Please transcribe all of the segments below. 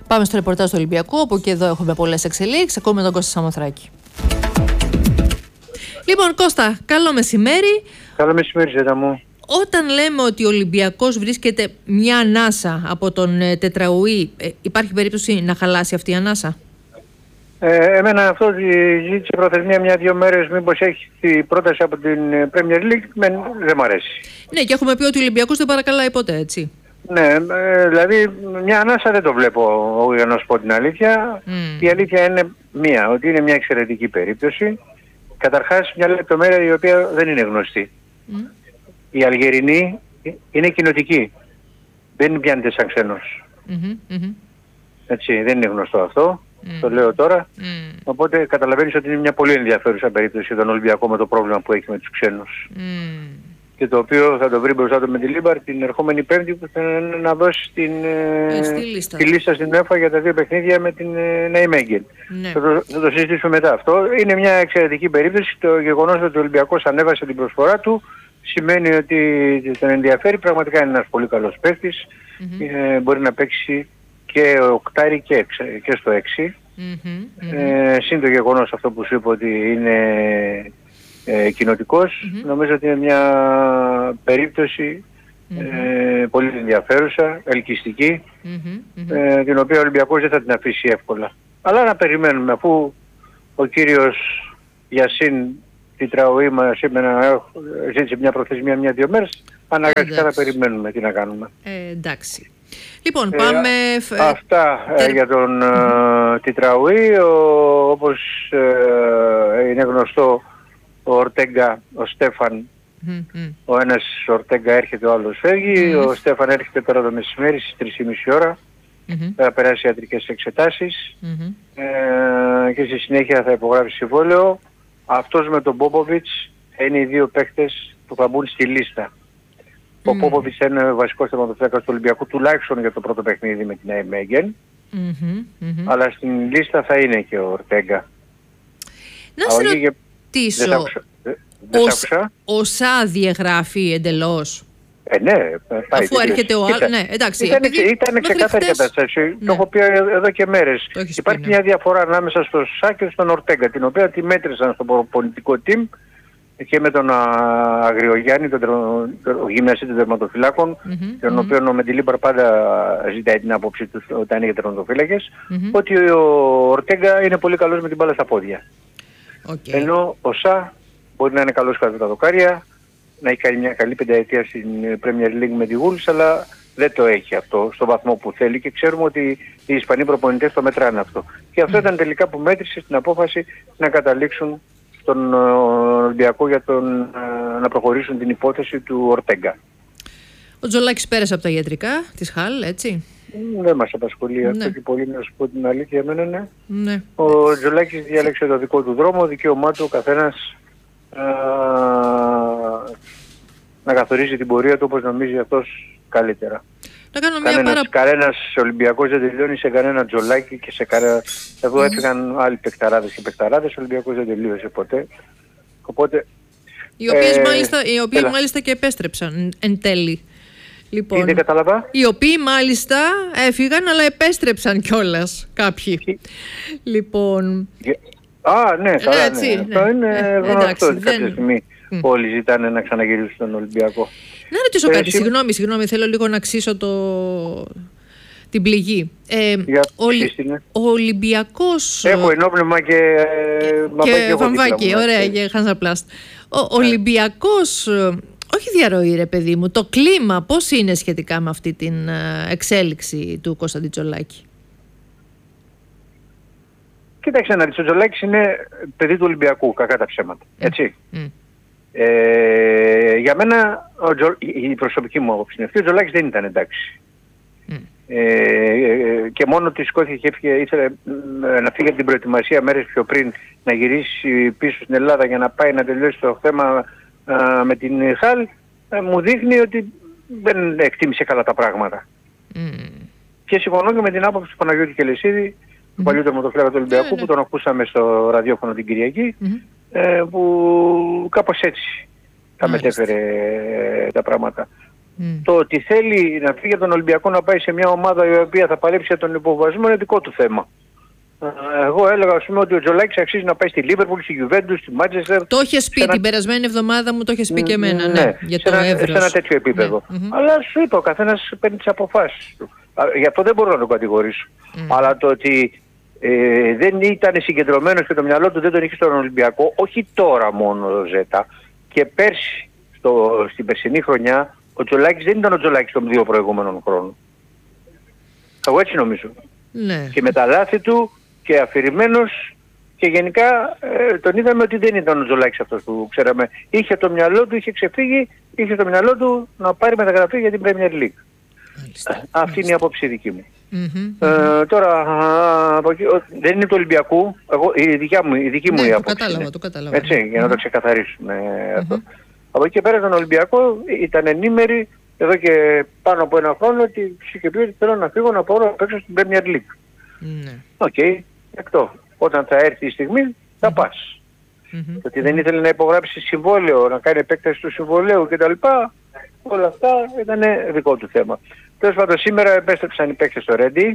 Πάμε στο ρεπορτάζ του Ολυμπιακού, όπου και εδώ έχουμε πολλές εξελίξεις. Ακούμε τον Κώστα Σαμοθράκη. Λοιπόν, Κώστα, καλό μεσημέρι. Καλό μεσημέρι, Ζέτα μου. Όταν λέμε ότι ο Ολυμπιακός βρίσκεται μια ανάσα από τον Τετραουή, υπάρχει περίπτωση να χαλάσει αυτή η ανάσα? Εμένα αυτό ζήτησε προθεσμία 1-2 μέρες, μήπως έχει τη πρόταση από την Premier League, δεν μου αρέσει. Ναι, και έχουμε πει ότι ο Ολυμπιακός δεν παρακαλάει ποτέ, έτσι. Ναι, δηλαδή μια ανάσα δεν το βλέπω, για να σου πω την αλήθεια. Η αλήθεια είναι μία, ότι είναι μια εξαιρετική περίπτωση. Καταρχάς μια λεπτομέρεια η οποία δεν είναι γνωστή. Η Αλγερινή είναι κοινοτική. Δεν πιάνεται σαν ξένος. Έτσι, δεν είναι γνωστό αυτό. Το λέω τώρα. Οπότε καταλαβαίνεις ότι είναι μια πολύ ενδιαφέρουσα περίπτωση για τον Ολυμπιακό με το πρόβλημα που έχει με τους ξένους. Και το οποίο θα το βρει μπροστά του με τη Λίμπαρ την ερχόμενη Πέμπτη, που θα να δώσει τη λίστα στην UEFA για τα 2 παιχνίδια με την Ναϊμέγγεν. Θα το συζητήσουμε μετά. Αυτό είναι μια εξαιρετική περίπτωση. Το γεγονός ότι ο Ολυμπιακός ανέβασε την προσφορά του σημαίνει ότι τον ενδιαφέρει. Πραγματικά είναι ένας πολύ καλός παίκτης. Μπορεί να παίξει και οκτάρι και στο 6. Συν το γεγονός αυτό που σου είπα ότι είναι κοινοτικός, νομίζω ότι είναι μια περίπτωση πολύ ενδιαφέρουσα, ελκυστική, την οποία ο Ολυμπιακός δεν θα την αφήσει εύκολα. Αλλά να περιμένουμε, αφού ο κύριος Γιασίν Τετραουή μας ζήτησε μια προθεσμία 1-2 μέρες, αναγκαστικά θα περιμένουμε τι να κάνουμε. Εντάξει. Λοιπόν, πάμε... Αυτά για τον Τετραουή. Όπως είναι γνωστό, ο Ορτέγκα, ο Στέφαν, ο ένας Ορτέγκα έρχεται, ο άλλος φεύγει. Ο Στέφαν έρχεται τώρα το μεσημέρι στις 3:30 ώρα. Θα περάσει ιατρικές εξετάσεις και στη συνέχεια θα υπογράψει συμβόλαιο. Αυτός με τον Πόποβιτς είναι οι 2 παίκτες που θα μπουν στη λίστα. Ο Πόποβιτς είναι ο βασικός τερματοφύλακας του Ολυμπιακού, τουλάχιστον για το πρώτο παιχνίδι με την Ναϊμέγγεν. Αλλά στην λίστα θα είναι και ο Ορτέγκα. Να σε ρωτήσω, ο Σα διαγράφει εντελώς? Ναι, πάει. Αφού έρχεται ο άλλος, ναι, εντάξει. Ήταν ξεκάθαρη κατάσταση, το έχω πει εδώ και μέρες. Υπάρχει μια διαφορά ανάμεσα στον Σα και στον Ορτέγκα, την οποία τη μέτρησαν στο προπονητικό team και με τον Αγριογιάννη, τον γυμναστή των τερματοφυλάκων, τον οποίο ο Μεντιλίμπαρ πάντα ζητάει την άποψη του όταν είναι για τερματοφύλακες, ότι ο Ορτέγκα είναι πολύ καλός με την μπάλα στα πόδια. Ενώ ο Σα μπορεί να είναι καλός κατά τα δοκάρια, να έχει κάνει μια καλή πενταετία στην Premier League με τη Wolves, αλλά δεν το έχει αυτό στο βαθμό που θέλει και ξέρουμε ότι οι Ισπανοί προπονητές το μετράνε αυτό. Και αυτό ήταν τελικά που μέτρησε στην απόφαση να καταλήξουν στον Ολυμπιακό για να προχωρήσουν την υπόθεση του Ορτέγκα. Ο Τζολάκης πέρασε από τα ιατρικά της Χαλ, έτσι? Δεν μας απασχολεί αυτό και πολύ, να σου πω την αλήθεια, εμένα ναι. Ο Τζολάκης διάλεξε το δικό του δρόμο, δικαίωμά του ο καθένας να καθορίζει την πορεία του όπως νομίζει αυτός καλύτερα. Κανένας Ολυμπιακός δεν τελειώνει σε κανένα Τζολάκι και σε κανένα... Εδώ έφυγαν άλλοι παικταράδες και παικταράδες, ο Ολυμπιακός δεν τελείωσε ποτέ. Οπότε... Οι οποίοι μάλιστα και επέστρεψαν εν τέλει. Λοιπόν, δεν κατάλαβα. Οι οποίοι μάλιστα έφυγαν αλλά επέστρεψαν κιόλας κάποιοι. Λοιπόν... ναι, καλά, αυτό είναι γνωστό ότι κάποια στιγμή όλοι ζητάνε να ξαναγυρίσουν στον Ολυμπιακό. Να ρωτήσω κάτι, συγγνώμη, θέλω λίγο να αξίσω την πληγή. Ο Ολυμπιακός... Έχω ενόπνευμα και βαμβάκι, ωραία, και Χάνζαπλάστ. Ο Ολυμπιακός, όχι διαρροή ρε παιδί μου, το κλίμα πώς είναι σχετικά με αυτή την εξέλιξη του Κωνσταντή Τζολάκη? Κοίταξε να δεις, ο Τζολάκης είναι παιδί του Ολυμπιακού, κακά τα ψέματα, έτσι. Για μένα, η προσωπική μου άποψη είναι αυτή, ο Τζολάκης δεν ήταν εντάξει. Και μόνο ότι σηκώθηκε και έφυγε, ήθελε να φύγει από την προετοιμασία μέρες πιο πριν, να γυρίσει πίσω στην Ελλάδα για να πάει να τελειώσει το θέμα με την Χαλ, μου δείχνει ότι δεν εκτίμησε καλά τα πράγματα. Και συμφωνώ και με την άποψη του Παναγιώτη Κελεσίδη, του παλιού τερματοφύλακα του Ολυμπιακού, που τον ακούσαμε στο ραδιόφωνο την Κυριακή, που κάπως έτσι τα μετέφερε τα πράγματα. Το ότι θέλει να φύγει από τον Ολυμπιακό να πάει σε μια ομάδα η οποία θα παλέψει για τον υποβασμό είναι δικό του θέμα. Εγώ έλεγα, ας πούμε, ότι ο Τζολάκης αξίζει να πάει στη Λίβερπουλ, στη Γιουβέντους, στη Μάντσεστερ. Το είχες πει την περασμένη εβδομάδα, μου το είχες πει και εμένα, ναι, για το εύρος. Σε ένα τέτοιο επίπεδο. Αλλά σου είπα, ο καθένας παίρνει τις αποφάσεις του. Γι' αυτό δεν μπορώ να τον κατηγορήσω. Αλλά το ότι δεν ήταν συγκεντρωμένος και το μυαλό του δεν τον είχε στον Ολυμπιακό, όχι τώρα μόνο ο Ζέτα, και πέρσι, στην περσινή χρονιά, ο Τζολάκης δεν ήταν ο Τζολάκης των 2 προηγούμενων χρόνων. Εγώ έτσι νομίζω. Ναι. Και με τα λάθη του και αφηρημένος, και γενικά τον είδαμε ότι δεν ήταν ο Τζολάκης αυτός που ξέραμε. Είχε το μυαλό του, είχε ξεφύγει, είχε το μυαλό του να πάρει μεταγραφή για την Premier League. Αυτή είναι η άποψη δική μου. Τώρα, δεν είναι του Ολυμπιακού, η δική μου η άποψη. Το κατάλαβα. Έτσι, για να το ξεκαθαρίσουμε αυτό. Από εκεί και πέρα τον Ολυμπιακό ήταν ενήμεροι εδώ και πάνω από ένα χρόνο ότι είχε πει ότι θέλω να φύγω να πάω να παίξω στην Premier League. Οκ, εκτό. Όταν θα έρθει η στιγμή θα πας. Ότι δεν ήθελε να υπογράψει συμβόλαιο, να κάνει επέκταση του συμβολέου κτλ. Όλα αυτά ήταν δικό του θέμα. Τέλος πάντων, σήμερα επέστρεψαν οι παίκτες στο Ρέντι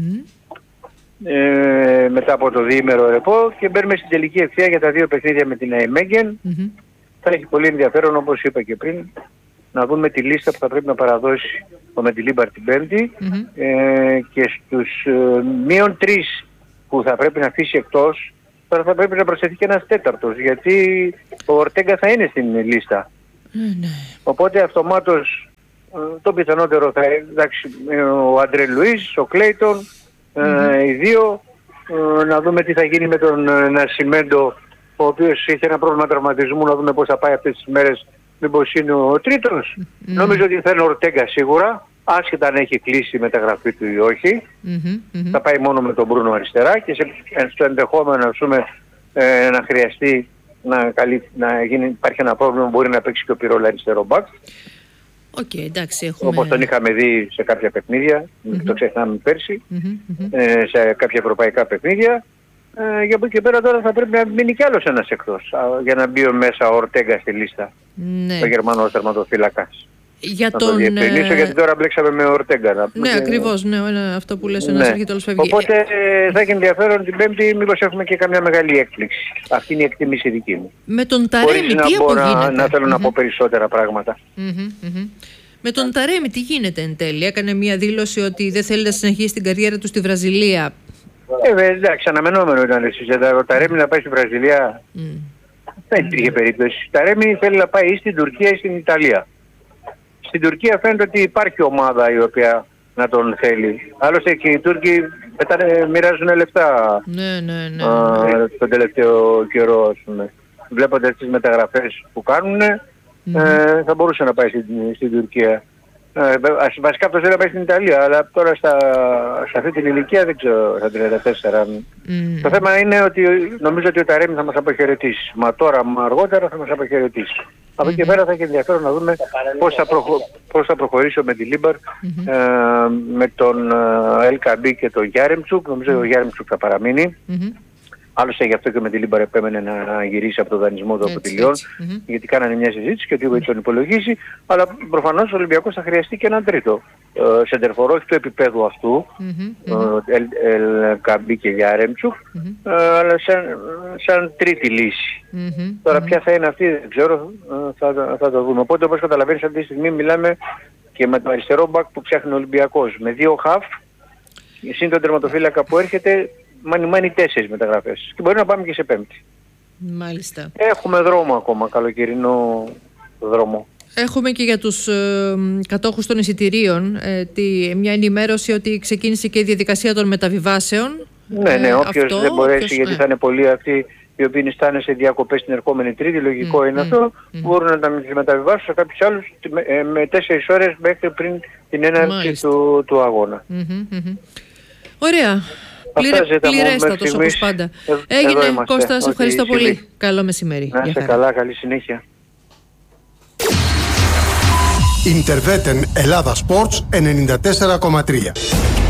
μετά από το διήμερο ρεπό και μπαίνουμε στην τελική ευθεία για τα 2 παιχνίδια με την Νάιμεγγεν. Θα έχει πολύ ενδιαφέρον, όπως είπα και πριν, να δούμε τη λίστα που θα πρέπει να παραδώσει ο Μεντιλίμπαρ την Πέμπτη και στους μείον 3 που θα πρέπει να αφήσει εκτός θα πρέπει να προσθεθεί και ένας 4ος, γιατί ο Ορτέγκα θα είναι στην λίστα. Οπότε αυτομάτως το πιθανότερο θα είναι ο Αντρέ Λουίς, ο Κλέιτον, οι 2, να δούμε τι θα γίνει με τον Νασιμέντο, ο οποίος είχε ένα πρόβλημα τραυματισμού, να δούμε πώς θα πάει αυτές τις μέρες, μήπως είναι ο 3ος. Νομίζω ότι θα είναι ο Ορτέγκα σίγουρα, άσχετα αν έχει κλείσει η μεταγραφή του ή όχι. Θα πάει μόνο με τον Μπρούνο αριστερά και στο ενδεχόμενο, ας πούμε, να χρειαστεί υπάρχει ένα πρόβλημα, μπορεί να παίξει και ο Πιρόλα αριστερό μπακ. Όπως τον είχαμε δει σε κάποια παιχνίδια, το ξεχνάμε πέρσι, σε κάποια ευρωπαϊκά παιχνίδια. Για από εκεί και πέρα τώρα θα πρέπει να μείνει κι άλλος ένας εκτός, για να μπει μέσα ο Ορτέγκα στη λίστα, ο Γερμανός τερματοφύλακας. Για το διευκρινίσω, γιατί τώρα μπλέξαμε με Ορτέγκα. Ναι, ακριβώς, αυτό που λες, ένας έρχεται όλος φεύγει. Οπότε θα έχει ενδιαφέρον την Πέμπτη, μήπως έχουμε και καμιά μεγάλη έκπληξη. Αυτή είναι η εκτίμηση δική μου. Με τον Ταρέμι τι απογίνεται? Να θέλω να πω περισσότερα πράγματα. Με τον Ταρέμι τι γίνεται εν τέλει? Έκανε μια δήλωση ότι δεν θέλει να συνεχίσει την καριέρα του στη Βραζιλία. Εντάξει, αναμενόμενο ήταν εσείς. Ο Ταρέμι να πάει στη Βραζιλία δεν υπήρχε περίπτωση. Ο Ταρέμι θέλει να πάει ή στην Τουρκία ή στην Ιταλία. Στην Τουρκία φαίνεται ότι υπάρχει ομάδα η οποία να τον θέλει. Άλλωστε και οι Τούρκοι μοιράζουν λεφτά τον τελευταίο καιρό, ας πούμε. Βλέποντας τις μεταγραφές που κάνουν, θα μπορούσε να πάει στην Τουρκία. Βασικά αυτός θέλει να πάει στην Ιταλία, αλλά τώρα σε αυτή την ηλικία δεν ξέρω, στα 34. Το θέμα είναι ότι νομίζω ότι ο Ταρέμι θα μας αποχαιρετήσει. Μα τώρα, μα αργότερα θα μας αποχαιρετήσει. Από εκεί και πέρα θα έχει ενδιαφέρον να δούμε πώς θα προχωρήσει ο Μεντιλίμπαρ με τον Ελκαμπή και τον Γιάρεμτσουκ. Νομίζω ότι ο Γιάρεμτσουκ θα παραμείνει. Άλλωστε γι' αυτό και με τη Λίμπαρ επέμενε να γυρίσει από το δανεισμό του από τη Λιόν, γιατί κάνανε μια συζήτηση και ότι ο τον υπολογίσει, αλλά προφανώς ο Ολυμπιακός θα χρειαστεί και έναν τρίτο σεντερφορό, όχι του επίπεδου αυτού, Καμπί και Γιάρεμτσουκ, αλλά σαν τρίτη λύση. Τώρα ποια θα είναι αυτή δεν ξέρω, θα το δούμε. Οπότε όπως καταλαβαίνεις αυτή τη στιγμή μιλάμε και με το αριστερό μπακ που ψάχνει ο Ολυμπιακός, με 2 χαφ, συν τον τερματοφύλακα που έρχεται, μάνι 4 μεταγραφές και μπορεί να πάμε και σε Πέμπτη. Μάλιστα. Έχουμε δρόμο ακόμα, καλοκαιρινό δρόμο. Έχουμε και για τους κατόχους των εισιτηρίων μια ενημέρωση ότι ξεκίνησε και η διαδικασία των μεταβιβάσεων. Ναι, όποιος δεν μπορέσει, γιατί θα είναι πολλοί αυτοί οι οποίοι νηστάνε σε διακοπές την ερχόμενη Τρίτη, λογικό είναι αυτό, μπορούν να τα μεταβιβάσουν σε κάποιους άλλους με 4 ώρες μέχρι πριν την έναρξη του αγώνα. Ωραία. Πληρέστατος όπως πάντα. Έγινε, Κώστα, σε ευχαριστώ πολύ. Καλό μεσημέρι. Να είστε καλά, καλή συνέχεια. Interveten Ελλάδα Sports 94,3.